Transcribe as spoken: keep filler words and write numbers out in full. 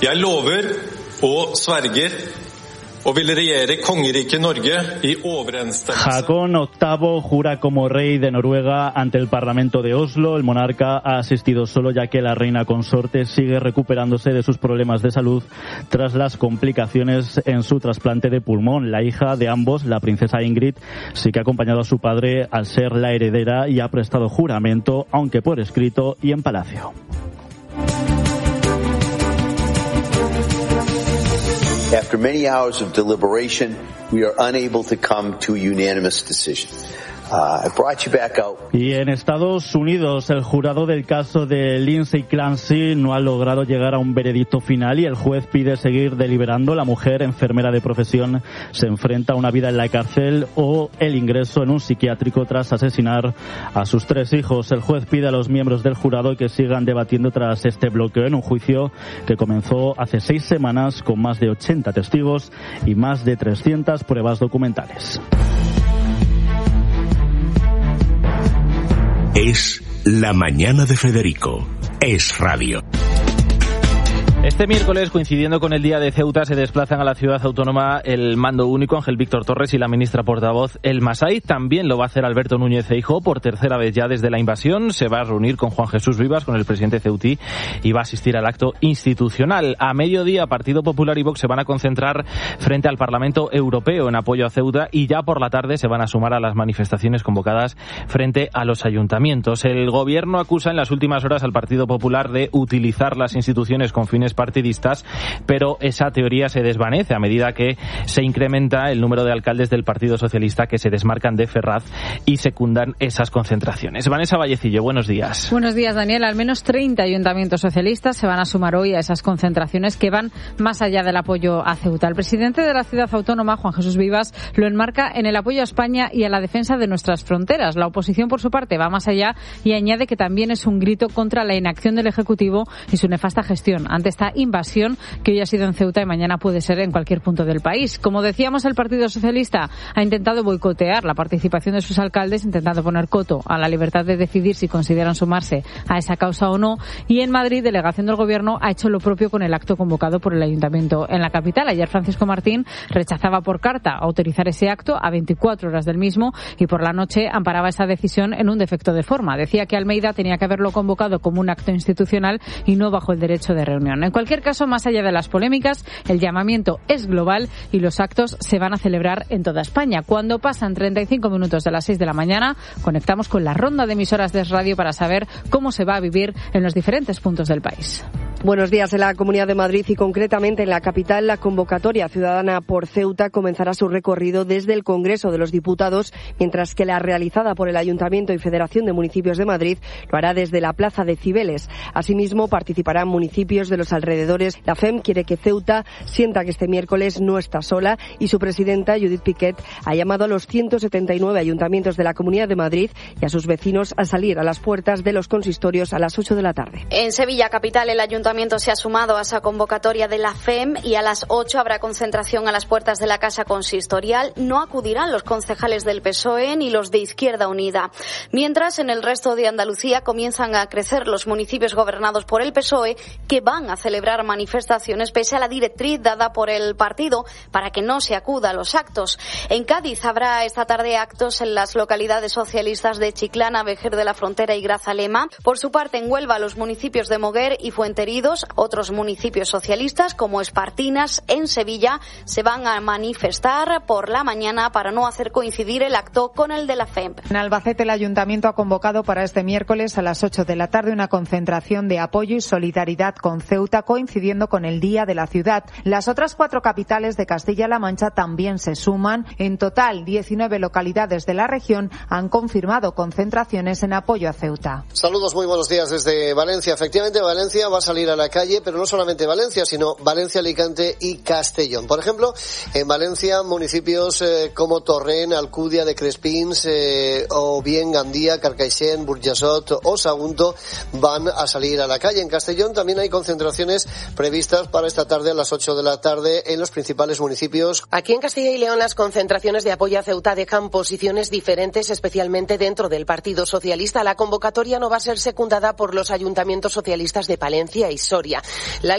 Jeg lover og sverger og vil regjere kongeriket Norge i overensstemmelse. Håkon octavo jura como rey de Noruega ante el Parlamento de Oslo. El monarca ha asistido solo ya que la reina consorte sigue recuperándose de sus problemas de salud tras las complicaciones en su trasplante de pulmón. La hija de ambos, la princesa Ingrid, sí que ha acompañado a su padre al ser la heredera y ha prestado juramento, aunque por escrito y en palacio. After many hours of deliberation, we are unable to come to a unanimous decision. Uh, I brought you back out. Y en Estados Unidos, el jurado del caso de Lindsay Clancy no ha logrado llegar a un veredicto final y el juez pide seguir deliberando. La mujer, enfermera de profesión, se enfrenta a una vida en la cárcel o el ingreso en un psiquiátrico tras asesinar a sus tres hijos. El juez pide a los miembros del jurado que sigan debatiendo tras este bloqueo en un juicio que comenzó hace seis semanas con más de ochenta testigos y más de trescientas pruebas documentales. Es la mañana de Federico. Es radio. Este miércoles, coincidiendo con el Día de Ceuta, se desplazan a la ciudad autónoma el mando único Ángel Víctor Torres y la ministra portavoz El Masai. También lo va a hacer Alberto Núñez Feijóo por tercera vez ya desde la invasión. Se va a reunir con Juan Jesús Vivas, con el presidente ceutí, y va a asistir al acto institucional. A mediodía, Partido Popular y Vox se van a concentrar frente al Parlamento Europeo en apoyo a Ceuta y ya por la tarde se van a sumar a las manifestaciones convocadas frente a los ayuntamientos. El gobierno acusa en las últimas horas al Partido Popular de utilizar las instituciones con fines partidistas, pero esa teoría se desvanece a medida que se incrementa el número de alcaldes del Partido Socialista que se desmarcan de Ferraz y secundan esas concentraciones. Vanessa Vallecillo, buenos días. Buenos días, Daniel. Al menos treinta ayuntamientos socialistas se van a sumar hoy a esas concentraciones que van más allá del apoyo a Ceuta. El presidente de la ciudad autónoma, Juan Jesús Vivas, lo enmarca en el apoyo a España y a la defensa de nuestras fronteras. La oposición, por su parte, va más allá y añade que también es un grito contra la inacción del Ejecutivo y su nefasta gestión ante esta invasión que hoy ha sido en Ceuta y mañana puede ser en cualquier punto del país. Como decíamos, el Partido Socialista ha intentado boicotear la participación de sus alcaldes, intentando poner coto a la libertad de decidir si consideran sumarse a esa causa o no. Y en Madrid, delegación del Gobierno ha hecho lo propio con el acto convocado por el Ayuntamiento en la capital. Ayer Francisco Martín rechazaba por carta autorizar ese acto a veinticuatro horas del mismo y por la noche amparaba esa decisión en un defecto de forma. Decía que Almeida tenía que haberlo convocado como un acto institucional y no bajo el derecho de reunión. En cualquier caso, más allá de las polémicas, el llamamiento es global y los actos se van a celebrar en toda España. Cuando pasan treinta y cinco minutos de las seis de la mañana, conectamos con la ronda de emisoras de radio para saber cómo se va a vivir en los diferentes puntos del país. Buenos días. En la Comunidad de Madrid y concretamente en la capital, la convocatoria ciudadana por Ceuta comenzará su recorrido desde el Congreso de los Diputados, mientras que la realizada por el Ayuntamiento y Federación de Municipios de Madrid lo hará desde la Plaza de Cibeles. Asimismo, participarán municipios de los alrededores. La F E M quiere que Ceuta sienta que este miércoles no está sola y su presidenta, Judith Piquet, ha llamado a los ciento setenta y nueve ayuntamientos de la Comunidad de Madrid y a sus vecinos a salir a las puertas de los consistorios a las ocho de la tarde. En Sevilla capital, el Ayuntamiento se ha sumado a esa convocatoria de la F E M y a las ocho habrá concentración a las puertas de la Casa Consistorial. No acudirán los concejales del P S O E ni los de Izquierda Unida. Mientras, en el resto de Andalucía comienzan a crecer los municipios gobernados por el P S O E que van a celebrar manifestaciones pese a la directriz dada por el partido para que no se acuda a los actos. En Cádiz habrá esta tarde actos en las localidades socialistas de Chiclana, Vejer de la Frontera y Grazalema. Por su parte, en Huelva, los municipios de Moguer y Fuenteridos, otros municipios socialistas como Espartinas, en Sevilla, se van a manifestar por la mañana para no hacer coincidir el acto con el de la F E M. En Albacete, el Ayuntamiento ha convocado para este miércoles a las ocho de la tarde una concentración de apoyo y solidaridad con Ceuta, coincidiendo con el Día de la Ciudad. Las otras cuatro capitales de Castilla-La Mancha también se suman. En total, diecinueve localidades de la región han confirmado concentraciones en apoyo a Ceuta. Saludos, muy buenos días desde Valencia. Efectivamente, Valencia va a salir a la calle, pero no solamente Valencia, sino Valencia, Alicante y Castellón. Por ejemplo, en Valencia, municipios eh, como Torrent, Alcudia de Crespins, eh, o bien Gandía, Carcaixent, Burjassot o Sagunto van a salir a la calle. En Castellón también hay concentraciones previstas para esta tarde a las ocho de la tarde en los principales municipios. Aquí en Castilla y León las concentraciones de apoyo a Ceuta dejan posiciones diferentes, especialmente dentro del Partido Socialista. La convocatoria no va a ser secundada por los ayuntamientos socialistas de Palencia y Soria. La